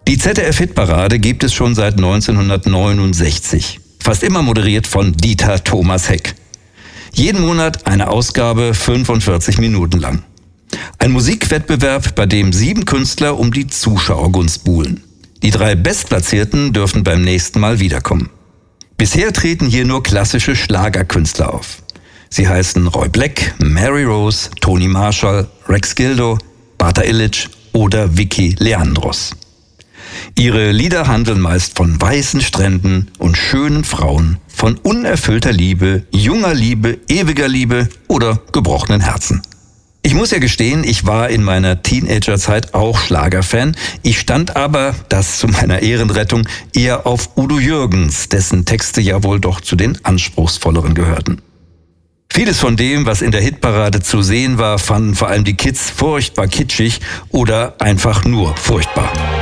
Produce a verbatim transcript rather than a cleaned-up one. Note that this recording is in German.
Die Z D F-Hitparade gibt es schon seit neunzehnhundertneunundsechzig. Fast immer moderiert von Dieter Thomas Heck. Jeden Monat eine Ausgabe fünfundvierzig Minuten lang. Ein Musikwettbewerb, bei dem sieben Künstler um die Zuschauergunst buhlen. Die drei Bestplatzierten dürfen beim nächsten Mal wiederkommen. Bisher treten hier nur klassische Schlagerkünstler auf. Sie heißen Roy Black, Mary Rose, Toni Marshall, Rex Gildo, Bata Illich oder Vicky Leandros. Ihre Lieder handeln meist von weißen Stränden und schönen Frauen, von unerfüllter Liebe, junger Liebe, ewiger Liebe oder gebrochenen Herzen. Ich muss ja gestehen, ich war in meiner Teenagerzeit auch Schlagerfan. Ich stand aber, das zu meiner Ehrenrettung, eher auf Udo Jürgens, dessen Texte ja wohl doch zu den anspruchsvolleren gehörten. Vieles von dem, was in der Hitparade zu sehen war, fanden vor allem die Kids furchtbar kitschig oder einfach nur furchtbar.